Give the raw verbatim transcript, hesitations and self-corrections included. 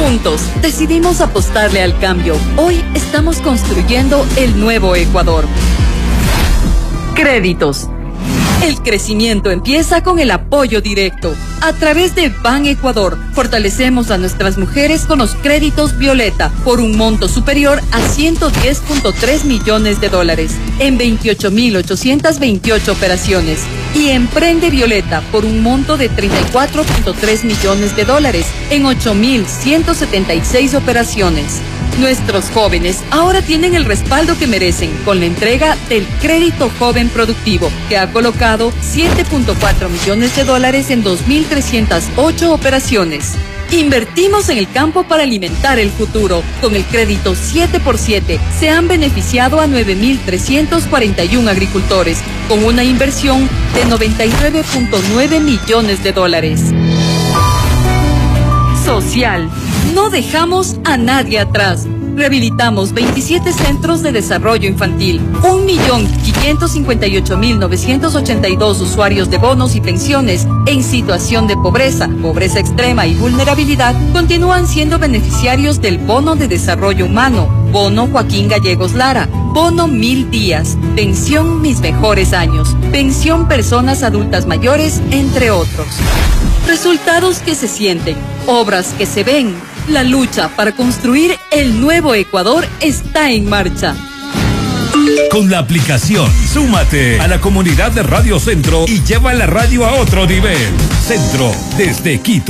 Juntos decidimos apostarle al cambio. Hoy estamos construyendo el nuevo Ecuador. Créditos. El crecimiento empieza con el apoyo directo. A través de Ban Ecuador, fortalecemos a nuestras mujeres con los créditos Violeta por un monto superior a ciento diez punto tres millones de dólares en veintiocho mil ochocientas veintiocho operaciones. Y Emprende Violeta por un monto de treinta y cuatro punto tres millones de dólares en ocho mil ciento setenta y seis operaciones. Nuestros jóvenes ahora tienen el respaldo que merecen con la entrega del Crédito Joven Productivo, que ha colocado siete punto cuatro millones de dólares en dos mil trescientas ocho operaciones. Invertimos en el campo para alimentar el futuro. Con el crédito siete por siete se han beneficiado a nueve mil trescientos cuarenta y uno agricultores, con una inversión de noventa y nueve punto nueve millones de dólares. Social. No dejamos a nadie atrás. Rehabilitamos veintisiete centros de desarrollo infantil. un millón quinientos cincuenta y ocho mil novecientos ochenta y dos usuarios de bonos y pensiones en situación de pobreza, pobreza extrema y vulnerabilidad continúan siendo beneficiarios del Bono de Desarrollo Humano, Bono Joaquín Gallegos Lara, Bono Mil Días, Pensión Mis Mejores Años, Pensión Personas Adultas Mayores, entre otros. Resultados que se sienten, obras que se ven. La lucha para construir el nuevo Ecuador está en marcha. Con la aplicación, súmate a la comunidad de Radio Centro y lleva la radio a otro nivel. Centro, desde Quito.